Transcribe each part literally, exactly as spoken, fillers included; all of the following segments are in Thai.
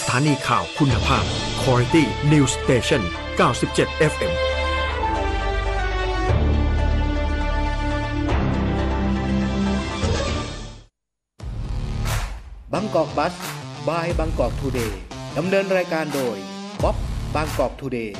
ถานีข่าวคุณภาพ Quality News Station เก้าสิบเจ็ด เอฟ เอ็มบางกอกบัส by บางกอกทูเดย์ดำเนินรายการโดยบ๊อบบางกอกทูเดย์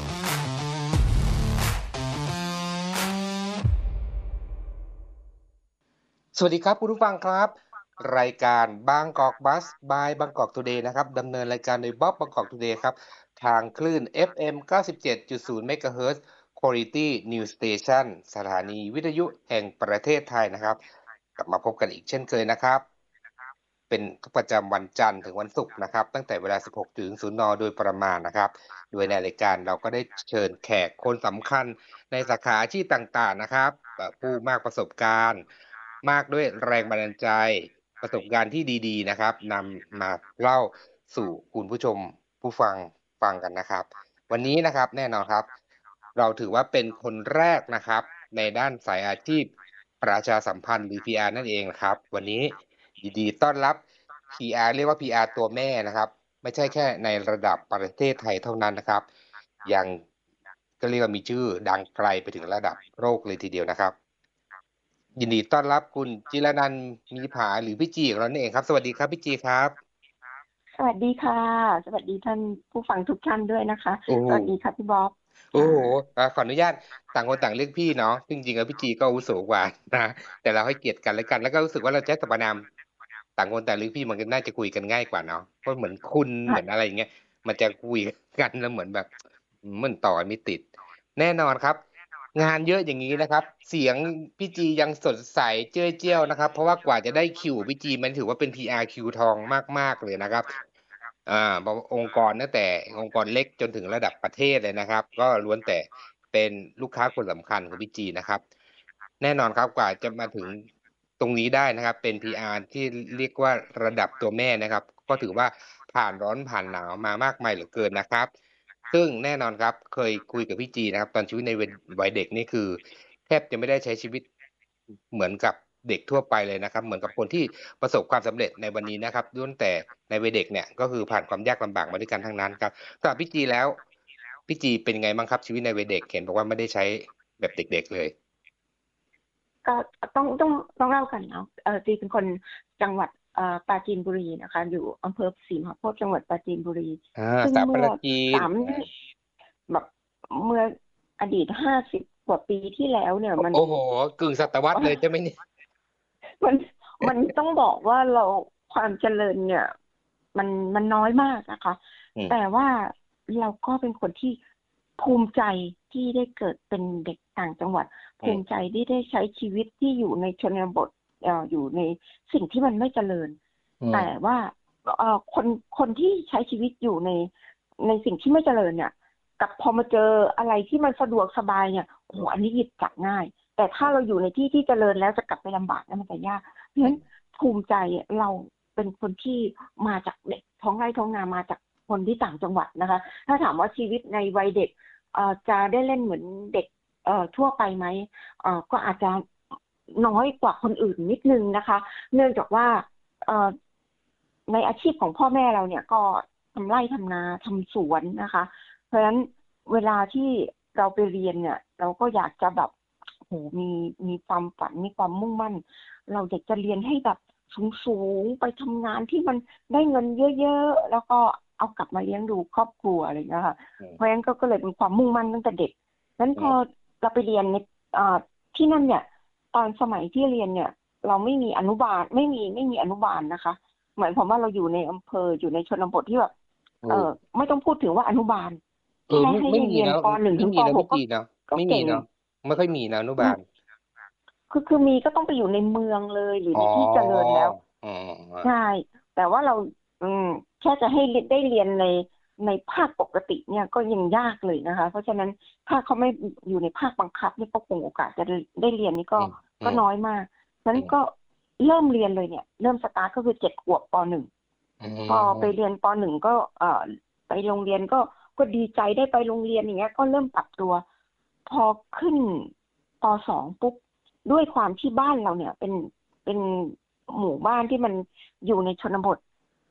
สวัสดีครับคุณผู้ฟังครับรายการบางกอกบัส by บางกอกทูเดย์นะครับดำเนินรายการโดยบ๊อบบางกอกทูเดย์ครับทางคลื่น เอฟ เอ็ม เก้าสิบเจ็ดจุดศูนย์ เมกะเฮิรตซ์ Quality News Station สถานีวิทยุแห่งประเทศไทยนะครับกลับมาพบกันอีกเช่นเคยนะครับเป็นทุกประจำวันจันทร์ถึงวันศุกร์นะครับตั้งแต่เวลา สิบหกนาฬิกา น.โดยประมาณนะครับโดยในรายการเราก็ได้เชิญแขกคนสำคัญในสาขาอาชีพต่างๆนะครับผู้มากประสบการณ์มากด้วยแรงบันดาลใจประสบการณ์ที่ดีๆนะครับนำมาเล่าสู่คุณผู้ชมผู้ฟังฟังกันนะครับวันนี้นะครับแน่นอนครับเราถือว่าเป็นคนแรกนะครับในด้านสายอาชีพประชาสัมพันธ์หรือ พี อาร์ นั่นเองครับวันนี้ยินดีต้อนรับ พี อาร์ เรียกว่า พี อาร์ ตัวแม่นะครับไม่ใช่แค่ในระดับประเทศไทยเท่านั้นนะครับยังก็เรียกว่ามีชื่อดังไกลไปถึงระดับโลกเลยทีเดียวนะครับยินดีต้อนรับคุณจิรนันท์มีผาหรือพี่จีของเราเองครับสวัสดีครับพี่จีครับสวัสดีค่ะสวัสดีท่านผู้ฟังทุกท่านด้วยนะคะสวัสดีค่ะพี่บ๊อบโอ้โหขออนุญาตต่างคนต่างเรียกพี่เนาะจริงๆแล้วพี่จีก็อาวุโสกว่านะแต่เราให้เกียรติกันแล้วกันแล้วก็รู้สึกว่าเราใช้สรรพนามต่างคนต่างเรียกพี่มันก็น่าจะคุยกันง่ายกว่าเนาะเพราะเหมือนคุณเหมือนอะไรอย่างเงี้ยมันจะคุยกันแล้วเหมือนแบบมันต่อไม่ติดแน่นอนครับงานเยอะอย่างนี้นะครับเสียงพี่จียังสดใสเจ้ยเจี้ยวนะครับเพราะว่ากว่าจะได้คิวพี่จีมันถือว่าเป็น พี อาร์ คิวทองมากๆเลยนะครับอ่าองค์กรตั้งแต่องค์กรเล็กจนถึงระดับประเทศเลยนะครับก็ล้วนแต่เป็นลูกค้าคนสำคัญของพี่จีนะครับแน่นอนครับกว่าจะมาถึงตรงนี้ได้นะครับเป็น พี อาร์ ที่เรียกว่าระดับตัวแม่นะครับก็ถือว่าผ่านร้อนผ่านหนาวมามากมายเหลือเกินนะครับซึ่งแน่นอนครับเคยคุยกับพี่จีนะครับตอนชีวิตในวัยเด็กนี่คือแทบจะไม่ได้ใช้ชีวิตเหมือนกับเด็กทั่วไปเลยนะครับเหมือนกับคนที่ประสบความสำเร็จในวันนี้นะครับล้วนแต่ในวัยเด็กเนี่ยก็คือผ่านความยากลำบากมาด้วยกันทั้งนั้นครับสำหรับพี่จีแล้วพี่จีเป็นไงบ้างครับชีวิตในวัยเด็กเห็นบอกว่าไม่ได้ใช้แบบเด็กๆเลยก็ต้องต้องต้องเล่ากันเนาะเออจีเป็นคนจังหวัดเอ่อปราจีนบุรีนะคะอยู่อำเภอศรีมหาโพธิ์จังหวัดปราจีนบุรีซึ่งเมื่อสามแบบเมื่ออดีตห้าสิบกว่าปีที่แล้วเนี่ยมันโอ้โหกึ่งศตวรรษเลยใช่ไหมเนี่ยมันมันต้องบอกว่าเราความเจริญเนี่ยมันมันน้อยมากนะคะแต่ว่าเราก็เป็นคนที่ภูมิใจที่ได้เกิดเป็นเด็กต่างจังหวัดภูมิใจที่ได้ใช้ชีวิตที่อยู่ในชนบทเอ่ออยู่ในสิ่งที่มันไม่เจริญแต่ว่าเอ่อคนคนที่ใช้ชีวิตอยู่ในในสิ่งที่ไม่เจริญเนี่ยกับพอมาเจออะไรที่มันสะดวกสบายเนี่ยโอ้โหอันนี้หยิบจับง่ายแต่ถ้าเราอยู่ในที่ที่เจริญแล้วจะกลับไปลำบากนั่นมันจะยากเพราะฉะนั้นภูมิใจเราเป็นคนที่มาจากเด็กท้องไร่ท้องนามาจากคนที่ต่างจังหวัดนะคะถ้าถามว่าชีวิตในวัยเด็กเอ่อจะได้เล่นเหมือนเด็กเอ่อทั่วไปไหมเอ่อก็อาจจะน้อยกว่าคนอื่นนิดนึงนะคะเนื่องจากว่าเอ่อในอาชีพของพ่อแม่เราเนี่ยก็ทำไร่ทำนาทำสวนนะคะเพราะฉะนั้นเวลาที่เราไปเรียนเนี่ยเราก็อยากจะแบบโหมีมีความฝันมีความมุ่งมั่นเราอยากจะเรียนให้แบบสูงๆไปทำงานที่มันได้เงินเยอะๆแล้วก็เอากลับมาเลี้ยงดูครอบครัวอะไรอย่างเงี้ยค่ะเพราะฉะนั้นก็ก็เลยเป็นความมุ่งมั่นตั้งแต่เด็กนั้นพอเราไปเรียนในที่นั่นเนี่ยตอนสมัยที่เรียนเนี่ยเราไม่มีอนุบาลไม่มีไม่มีอนุบาลนะคะหมายความว่าเราอยู่ในอำเภออยู่ในชนบทที่แบบเออไม่ต้องพูดถึงว่าอนุบาลแค่ให้เรียนป.หนึ่ง ถึงป.หก ก็ไม่มีเนาะไม่ค่อยมีนะอนุบาลคือคือมีก็ต้องไปอยู่ในเมืองเลยหรือในที่เจริญแล้วใช่แต่ว่าเราอืมแค่จะให้ได้เรียนในในภาคปกติเนี่ยก็ยังยากเลยนะคะเพราะฉะนั้นถ้าเขาไม่อยู่ในภาคบังคับนี่ก็คงโอกาสจะได้เรียนนี่ก็ก็น้อยมากฉะนั้นก็เริ่มเรียนเลยเนี่ยเริ่มสตาร์ทก็คือเจ็ดขวบป.หนึ่งพอไปเรียนป.หนึ่งก็เอ่อไปโรงเรียนก็ก็ดีใจได้ไปโรงเรียนอย่างเงี้ยก็เริ่มปรับตัวพอขึ้นป.สองปุ๊บด้วยความที่บ้านเราเนี่ยเป็นเป็นหมู่บ้านที่มันอยู่ในชนบท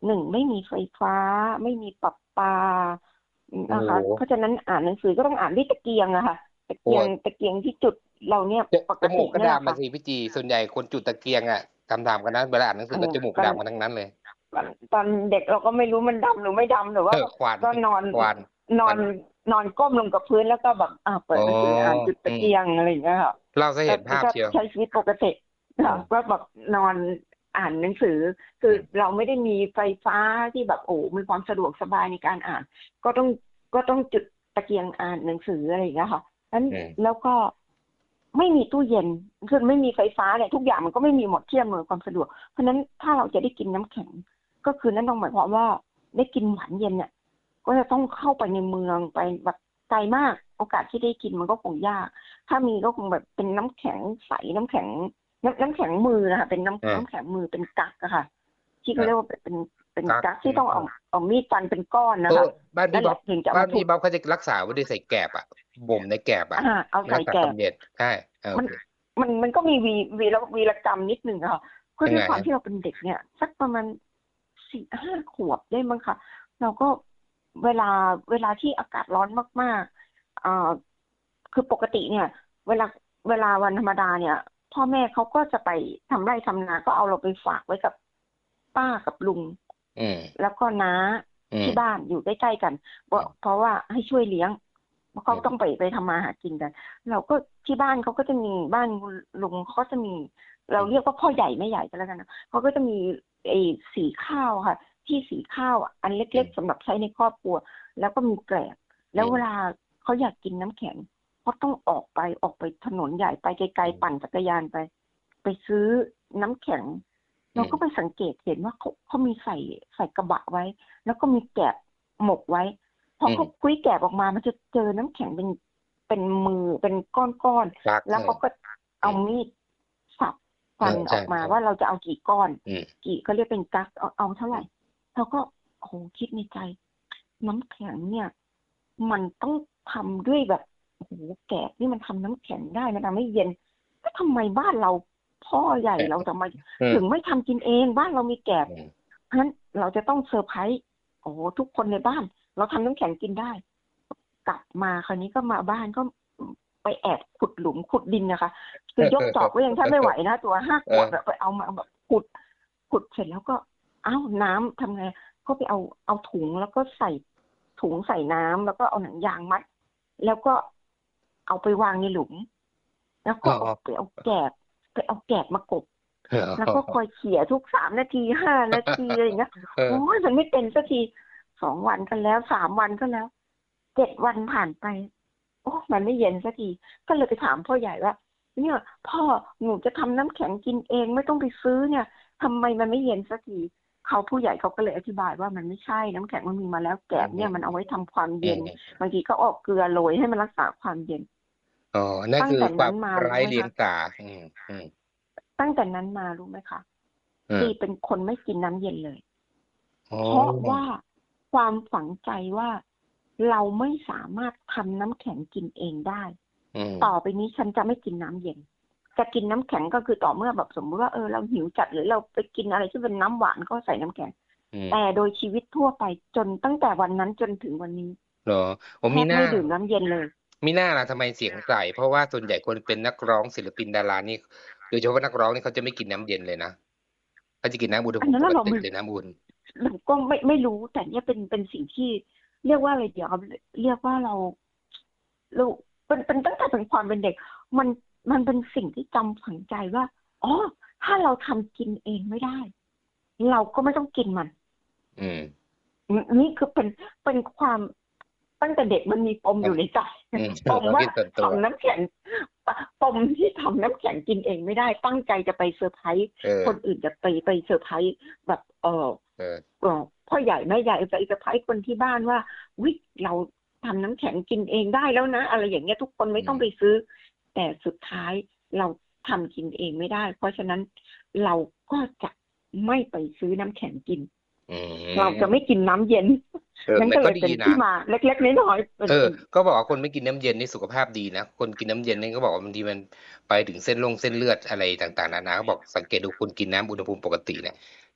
หนึ่งไม่มีไฟฟ้าไม่มีประปาโอ้นะโหคะเพราะฉะนั้นอ่านหนังสือก็ต้องอ่านด้วยตะเกียงอะค่ะตะโอ้เกียงตะเกียงที่จุดเราเนี่ยจปกติจมูกก็เนี่ยแหละดำมาค่ะสิพี่จีส่วนใหญ่คนจุดตะเกียงอ่ะทำๆกันนะเวลาอ่านหนังสือันอก็จมูกตอนดำกันทั้งนั้นเลยตอนตอนเด็กเราก็ไม่รู้มันดำหรือไม่ดำหรือเอว่าอควันก็นอนควันนอนควันนอนก้มลงกับพื้นแล้วก็แบบอ่าเปิอ๋อดหนังสืออ่านจุดอืตะมเกียงอะไรอย่างเงี้ยค่ะเราจะก็เห็นภาพก็เชียวใช้ชีวิตปกติอืค่ะมก็แบบนอนอ่านหนังสือคืออืมเราไม่ได้มีไฟฟ้าที่แบบโอ้มีความสะดวกสบายในการอ่านก็ต้องก็ต้องจุดตะเกียงอ่านหนังสืออะไรอย่างเงี้ยค่ะนั้นอืมแล้วก็ไม่มีตู้เย็นคือไม่มีไฟฟ้าเนี่ยทุกอย่างมันก็ไม่มีหมดที่อำนวยความสะดวกเพราะฉะนั้นถ้าเราจะได้กินน้ำแข็งก็คือนั่นต้องหมายความว่าได้กินหวานเย็นเนี่ยก็จะต้องเข้าไปในเมืองไปแบบไกลมากโอกาสที่ได้กินมันก็คงยากถ้ามีก็คงแบบเป็นน้ำแข็งใสน้ำแข็งน้ำน้ำแข็งมือนะคะเป็นน้ำอ่าน้ำแข็งมือเป็นกักอะค่ะที่เขาอ่าเรียกว่าเป็นเป็นกักกักอืมที่ต้องเอาเอามีดฟันเป็นก้อนเออนะคะบ้านนั่นแหพี่บ๊อบละถึงจะเอาบ้านมาทุบพี่บ๊อบเขาจะรักษาไว้ด้วยใส่แกบอ่ะบ่มในแกบอ่ะอ่าเอารัใส่แกบกษาความเย็นใช่เออโอมันเคมันมันก็มีวีวีรวีรกรรมนิดนึงอะค่ะคือยังไงฮะด้วยความที่เราเป็นเด็กเนี่ยสักประมาณสี่ห้าขวบได้มั้งค่ะเราก็เวลาเวลาที่อากาศร้อนมากๆอ่าคือปกติเนี่ย เวลาเวลาวันธรรมดาเนี่ย พ่อแม่เขาก็จะไปทำไร่ทำนาก็เอาเราไปฝากไว้กับป้ากับลุงอืมแล้วก็น้าอืมที่บ้านอยู่ใกล้ๆกันเพราะเพราะว่าให้ช่วยเลี้ยงเพราะอืเขาต้องมไปไปทำมาหากินกัน เราก็ที่บ้านเขาก็จะมีบ้านลุงเขาก็จะมี เราอืมเรียกว่าพ่อใหญ่แม่ใหญ่ก็แล้วกันนะเขาก็จะมีไอ้สีข้าวค่ะ ที่สีข้าวอ่ะอันเอืล็กๆมสำหรับใช้ในครอบครัว แล้วก็มีแกลบแล้วเวลาเขาอยากกินน้ำแข็งเขาต้องออกไปออกไปถนนใหญ่ไปไกลๆปั่นจักรยานไป ไปซื้อน้ำแข็ง เราก็ไปสังเกตเห็นว่าเขาเขามีใส่ใส่กระบะไว้ แล้วก็มีแกะหมกไว้พอเขาคุยแกะออกมามันจะเจอน้ำแข็งเป็นเป็นมือเป็นก้อนๆแล้วเขาก็เอามีดสับฟันออกมาว่าเราจะเอากี่ก้อนกี่เขาเรียกเป็นกั๊กเอาเอาเท่าไหร่เราก็โหคิดในใจน้ำแข็งเนี่ย มันต้องทำด้วยแบบโอ้โหแกะนี่มันทำน้ำแข็งได้มันทำให้เย็นก็ทำไมบ้านเราพ่อใหญ่เราทำไมถึงไม่ทำกินเองบ้านเรามีแกะเพราะฉะนั้นเราจะต้องเซอร์ไพรส์โอ้โหทุกคนในบ้านเราทำน้ำแข็งกินได้กลับมาคราวนี้ก็มาบ้านก็ไปแอบขุดหลุมขุดดินนะคะคือยกจอบก็ยังแทบไม่ไหวนะตัวห้าขวบแบบไปเอามาแบบขุดขุดเสร็จแล้วก็เอ้าน้ำทำไงก็ไปเอาเอาถุงแล้วก็ใส่ถุงใส่น้ำแล้วก็เอาหนังยางมัดแล้วก็เอาไปวางในหลุมแล้วก็ไปเอาแกบไปเอาแกบมากบแล้วก็คอยเขี่ยทุกสามนาทีห้านาทีอะไรอย่างเงี้ยโอ้ยมันไม่เป็นสักทีสองวันกันแล้วสามวันก็แล้วเจ็ดวันผ่านไปโอ้มันไม่เย็นสักทีก็เลยไปถามพ่อใหญ่ว่าเนี่ยพ่อหนูจะทำน้ำแข็งกินเองไม่ต้องไปซื้อเนี่ยทำไมมันไม่เย็นสักทีเขาผู้ใหญ่เขาก็เลยอธิบายว่ามันไม่ใช่น้ำแข็งมันมีมาแล้วแกบเนี่ยมันเอาไว้ทำความเย็นบางทีก็ออกเกลือโรยให้มันรักษาความเย็นอ๋อนั่นคือความไร้เดียงสาตั้งแต่นั้นมารู้ไหมคะที่เป็นคนไม่กินน้ำเย็นเลยเพราะว่าความฝังใจว่าเราไม่สามารถทำน้ำแข็งกินเองได้ต่อไปนี้ฉันจะไม่กินน้ำเย็นจะกินน้ำแข็งก็คือต่อเมื่อแบบสมมติว่าเออเราหิวจัดหรือเราไปกินอะไรที่เป็นน้ำหวานก็ใส่น้ำแข็งแต่โดยชีวิตทั่วไปจนตั้งแต่วันนั้นจนถึงวันนี้เหรอผมมีหน้าไม่ดื่มน้ำเย็นเลยมีหน้าล่ะทำไมเสียงใสเพราะว่าส่วนใหญ่คนเป็นนักร้องศิลปินดารานี่โดยเฉพาะนักร้องนี่เขาจะไม่กินน้ำเย็นเลยนะเขาจะกินน้ำอุณหภูมิปกติเลยน้ำอุ่นเราก็ไม่ไม่รู้แต่เนี่ยเป็นเป็นสิ่งที่เรียกว่าอะไรเดี๋ยวเรียกว่าเราเราเป็นเป็นตั้งแต่เป็นความเป็นเด็กมันมันเป็นสิ่งที่จำฝังใจว่าอ๋อถ้าเราทำกินเองไม่ได้เราก็ไม่ต้องกินมันอืมนี่คือเป็นเป็นความตั้งแต่เด็กมันมีปมอยู่ในใจปมว่าทำน้ำแข็งปมที่ทำน้ำแข็งกินเองไม่ได้ตั้งใจจะไปเซอร์ไพรส์คนอื่นจะไปไปเซอร์ไพรส์แบบเออพ่อใหญ่แม่ใหญ่ไปเซอร์ไพรส์คนที่บ้านว่าวิเราทำน้ำแข็งกินเองได้แล้วนะอะไรอย่างเงี้ยทุกคนไม่ต้องไปซื้อแต่สุดท้ายเราทำกินเองไม่ได้เพราะฉะนั้นเราก็จะไม่ไปซื้อน้ำแข็งกินเราจะไม่กินน้ำเย็นนั่นก็เลยเป็นที่มาเล็กๆน้อยๆเออก็บอกว่าคนไม่กินน้ำเย็นนี่สุขภาพดีนะคนกินน้ำเย็นนี่ก็บอกว่าบางทีมันไปถึงเส้นลงเส้นเลือดอะไรต่างๆนานาเขาบอกสังเกตดูคนกินน้ำอุณหภูมิปกติเนี่ย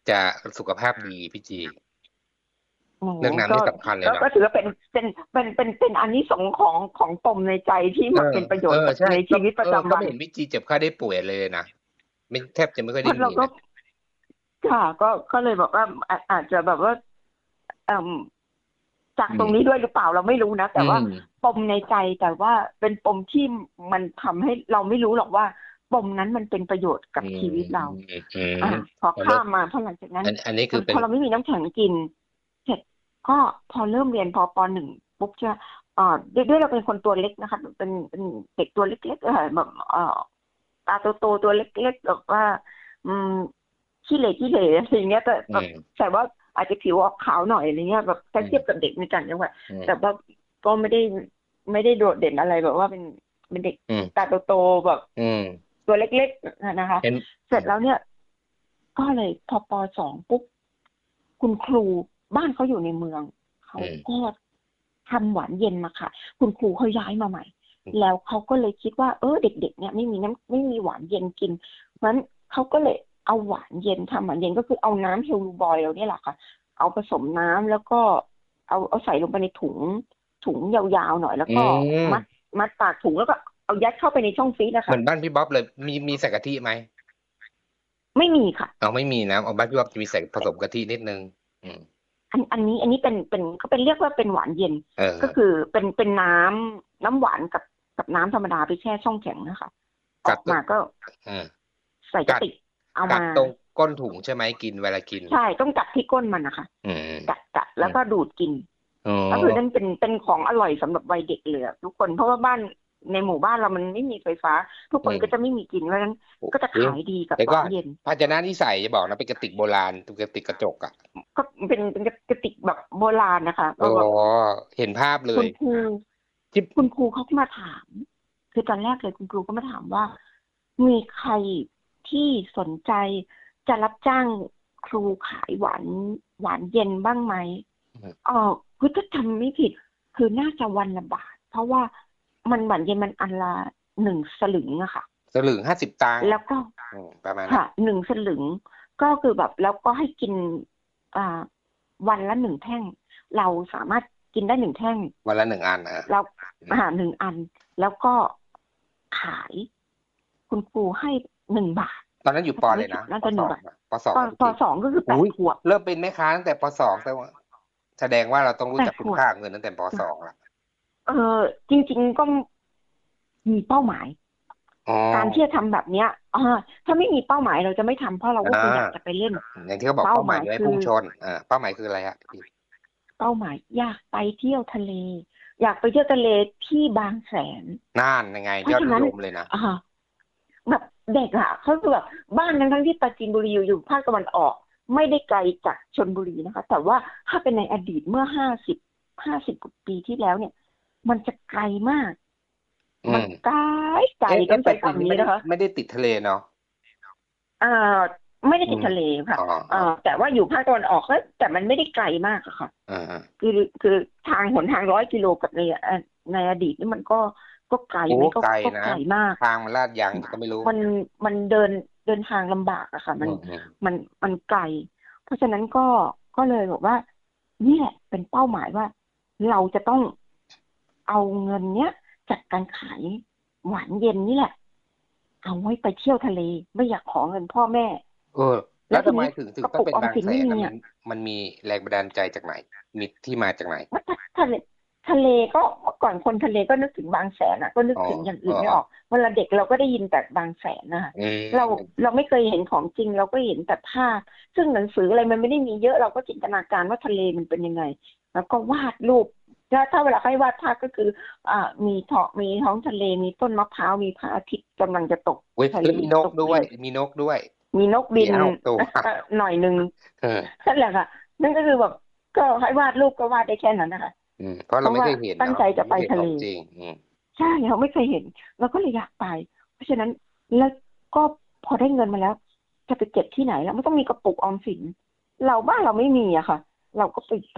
จะสุขภาพดีพี่จีโอ้เรื่องน้ำก็นี่สำคัญเลยก็เนาะก็ถือว่าเป็นเป็นเป็นเป็นเป็นอานิสงส์ของของปมในใจที่เอมาอเป็นประโยชเอน์อกับใช่ในก็ชีวิตปเอระอจำก็วัไม่นเห็นพี่จีเจ็บไข้ได้ป่วยเลยนะ ไม่แทบจะไม่ค่อยเพได้ราะเรามีก็นะค่ะ ก็ก็เลยบอกว่าอาจอาจจะแบบว่า เอ่อ จากอืตรงมนี้ด้วยหรือเปล่าเราไม่รู้นะ แต่อืว่าม ปมในใจ แต่ว่าเป็นปมที่มันทำให้เราไม่รู้หรอกว่าปมนั้นมันเป็นประโยชน์กับอืชีวิตเราอืมอา พอพอขเริ่้าม มมา พอหลังจากนั้นอัน อันนี้คือเป็พนอเราไม่มีน้ำแข็งกิน เสร็จ ก็พอเริ่มเรียนพอ ป. หนึ่ง ปุ๊บ ใช่ไหม อ่า ด้วย ด้วยเราเป็นคนตัวเล็กนะคะ เป็น เป็นเด็กตัวเล็ก ๆ อะค่ะ แบบ เอ่อ ตาโต ๆ ตัวเล็ก ๆ แบบว่า อืม ขี้เหร่ ๆ อะไรอย่างเงี้ย แต่อืแบบมแต่ว่าอาจจะผิวออกขาวหน่อย อะไรเงี้ย แบบถ้าอืเทียบมกับเด็กในต่างจังหวัดอืมแต่ว่าก็ไม่ได้ ไม่ได้โดดเด่นอะไร แบบว่าเป็น เป็นเด็กอืมตาโต ๆ แบบอืมตัวเล็ก ๆ อะนะคะเห็นเสร็จแล้วเนี่ย ก็เลยพอ ป. สอง ปุ๊บ คุณครูบ้านเขาอยู่ในเมือง เขาอืมก็ทำหวานเย็นมาขาย คุณครูเขาย้ายมาใหม่อืมแล้วเขาก็เลยคิดว่า เออ เด็ก ๆ เนี่ยไม่มีน้ำ ไม่มีหวานเย็นกิน เพราะงั้นเขาก็เลยเอาหวานเย็น ทำหวานเย็น ก็คือเอาน้ำ Hello Boy เราเนี่ยแหละค่ะ เอาผสมน้ำ แล้วก็เอา เอาใส่ลงไปในถุง ถุงยาว ๆ หน่อย แล้วอืก็มมัด มัดปากถุง แล้วก็เอายัดเข้าไปในช่องฟรีซอะเหค่มือนบ้านพี่บ๊อบเลย มี มีใส่กะทิไหม? ไม่มีค่ะอ๋อ ไม่มีนะ อ๋อ บ้านพี่บ๊อบจะมีใส่ผสมกะทินิดหนึ่ง อืมอัน อันนี้ อันนี้เป็น เป็น เขาเป็น เรียกว่าเป็นหวานเย็นเออก็คือเป็น เป็นน้ำ น้ำหวานกับ กับน้ำธรรมดาไปแช่ช่องแข็งอะค่ะ อกัอดกมาก็เออใส่กกัระดติก เอากัมาดตรงก้นถุงใช่ไหม? กิน เวลากินใช่ ต้องกัดที่ก้นมันน่ะค่ะอืมกัด กัดอืแล้วมก็ดูดกินอ๋อก็คือนั่นเป็น เป็นของอร่อยสำหรับวัยเด็กเลยอะทุกคน เพราะว่าบ้าน ในหมู่บ้านเรามันไม่มีไฟฟ้า ทุกคอืมนก็จะไม่มีกิน เพราะฉะนั้นโอ้ก็จะเดี๋ยวขายดีกับเดี๋ยวหวก่าอนนเย็นภาชนะที่ใส่อย่าบอกนะเป็นกระติกโบราณ เป็นกระติกกระจกอะก็เป็น เป็นกระ กระติกแบบโบราณน่ะค่ะอ๋อก็แบบเห็นภาพเลคุยณครูที่คุณครูเขาก็มาถาม คือตอนแรกเลยคุณครูก็มาถามว่า มีใครที่สนใจจะรับจ้างครูขายหวาน หวานเย็นบ้างไหม? อืมเอ่อ คือถ้าจำไม่ผิด คือน่าจะวันละบาท เพราะว่ามัน หวานเย็นมันอันละ หนึ่ง สลึงอะค่ะสลึง ห้าสิบ ตังค์แล้วก็อืม ประมาณนั้ค่ะนหนึ่ง สลึง ก็คือแบบ แล้วก็ให้กิน อ่า วันละ หนึ่ง แท่ง เราสามารถกินได้ หนึ่ง แท่งวันละ หนึ่ง อัน อาแล้วอืมอ่า หนึ่ง อัน แล้วก็ขาย คุณครูให้ หนึ่ง บาทตอนนั้นอยู่ถ้าป. จำอะไมไร่ผิดนะ? น่าป. จะ หนึ่งสองบาทอะ ป. สองป. อะพี่ป. จีสอง ก็คือ แปอุ๊ดยขวบเริ่มเป็นแม่ค้าตั้งแต่ ป. สอง แสดงว่า แสดงว่าเราต้องรู้แปจักดคุขณวบค่าของเงินตั้งแต่ ป. ค่ะสอง แล้วเอ่อ จริง ๆ ก็ มีเป้าหมายอ๋อการที่จะทำแบบเนี้ย อา ถ้าไม่มีเป้าหมายเราจะไม่ทำ เพราะเราก็อาคงอยากจะไปเล่นอย่างที่เขาบอกเป้าเป้าหหมมาาย ย คืน้อยพุ่งอชน อา เป้าหมายคืออะไรครับพี่? เป้าหมายอยากไปเที่ยวทะเล อยากไปเที่ยวทะเลที่บางแสนนั่นยังไงเพรายอะดฉะนินั้นยมเลยนะอา แบบเด็กอะเขาคือแบบบ้านทั้ง ๆ ที่ปราจีนบุรีอยู่ อยู่ภาคตะวันออก ไม่ได้ไกลจากชลบุรีนะคะ แต่ว่าถ้าเป็นในอดีตเมื่อ ห้าสิบ ห้าสิบ กว่าปีที่แล้วเนี่ย มันจะไกลมากอืมันมไก๊ายไกลเอ๊ะต้เอ๊ะองปใช้ราจีนคำนี่นี้ไม่ได้นะคะไม่ได้ติดทะเลเนาะ? อ่า ไม่ได้อืติดมทะเลค่ะอ๋อเอ่อ แต่ว่าอยู่ภาคตะวันออก ก็ แต่มันไม่ได้ไกลมากอะค่ะอา ๆคือ คือทาง หนทาง ร้อย กิโลกับใน อ ในอดีตนี่มันก็ ก็ไกลโอ้มันก็ไกลก็นะไกลมากทางมันลาดยางก็ไม่รู้มัน มันเดิน เดินทางลำบากอะค่ะอมันืม ๆมัน มันไกล เพราะฉะนั้นก็ ก็เลยบอกว่า นี่แหละเป็นเป้าหมายว่า เราจะต้องเอาเงินเนี้ยจากการขายหวานเย็นนี่แหละ เอาไว้ไปเที่ยวทะเล ไม่อยากขอเงินพ่อแม่เออ แแลล้วทีทำไมนี้ถึง ถึกระงต้อปุงกเป็นออมบางสินแสไม่นมีอะ มัอะน มันมีแรงบันดาลใจจากไหน? มีที่มาจากไหน? ว่า ท ทะเล ทะเลก็ เมื่อก่อนคนทะเลก็นึกถึงบางแสนอะ ก็นึกอ๋อถึงอย่างออื่นไม่อ ๆออก เวลาเด็กเราก็ได้ยินแต่บางแสนน่ะค่ะอืเรามเราไม่เคยเห็นของจริง เราก็เห็นแต่ภาพ ซึ่งหนังสืออะไรมันไม่ได้มีเยอะ เราก็จินตนาการว่าทะเลมันเป็นยังไง แล้วก็วาดรูป ถ้า ถ้าเวลาเขาให้วาดภาพก็คือ อ่า มีท้อง มีท้องทะเล มีต้นมะพร้าว มีพระอาทิตย์กำลังจะตกอุ๊ยทะแล้เลวมีนกตกด้ดวิยนมีนกด้วยมีนกบินสี่ห้าหก ตัวเออ หน่อยหนึ่งเออนั่นแหละค่ะ นั่นก็คือแบบ ก็ให้วาดรูปก็วาดได้แค่นั้นน่ะค่ะอืม เพราะเพเราราะไม่ว่าเคยเห็นตั้เนาะงใจจะไม่ไปเห็นทะขเลองจริง อืมใช่ เราไม่เคยเห็น เราก็เลยอยากไป เพราะฉะนั้น แล้วก็พอได้เงินมาแล้ว จะไปเก็บที่ไหน แล้วมันต้องมีกระปุกออมสิน เรา บ้านเราไม่มีอะค่ะ เราก็ไป